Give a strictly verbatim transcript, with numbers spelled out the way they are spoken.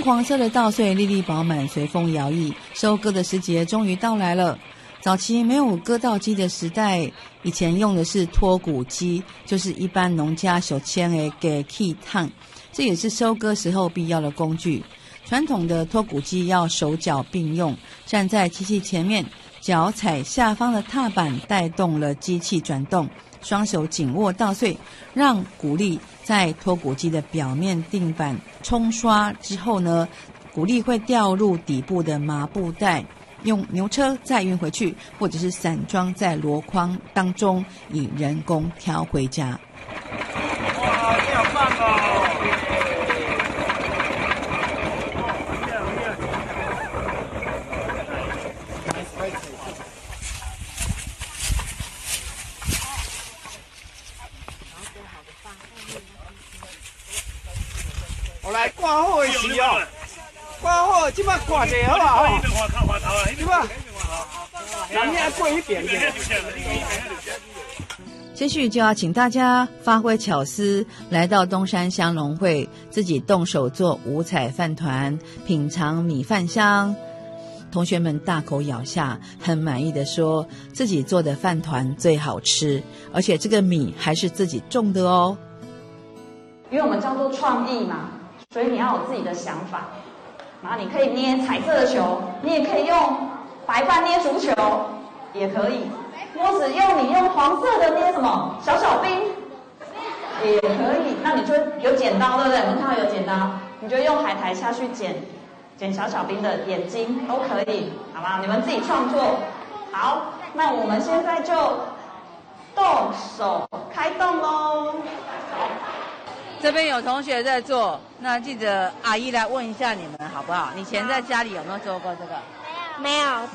金黄色的稻穗粒粒饱满，随风摇曳，收割的时节终于到来了。早期没有割稻机的时代，以前用的是脱谷机，就是一般农家手牵的给气烫，这也是收割时候必要的工具。传统的脱谷机要手脚并用，站在机器前面，脚踩下方的踏板，带动了机器转动，双手紧握稻穗，让谷粒在脱谷机的表面定板冲刷之后呢，谷粒会掉入底部的麻布袋，用牛车再运回去，或者是散装在箩筐当中，以人工挑回家。 哇，你好棒哦！我来挂好的时候，挂好，即摆挂者好不好？即摆，人遐过迄边去。 接续就要请大家发挥巧思，来到东山乡农会，自己动手做五彩饭团，品尝米饭香。同学们大口咬下，很满意的说，自己做的饭团最好吃，而且这个米还是自己种的哦。 因为我们叫做创意嘛，所以你要有自己的想法。然后你可以捏彩色的球，你也可以用白饭捏足球，也可以。或者用你用黄色的捏什么小小兵，也可以。那你就有剪刀，对不对？我们看到有剪刀，你就用海苔下去剪，剪小小兵的眼睛都可以，好吗？你们自己创作。好，那我们现在就动手开动喽。 这边有同学在做，那记得阿姨来问一下你们好不好？你以前在家里有没有做过这个？ 没有。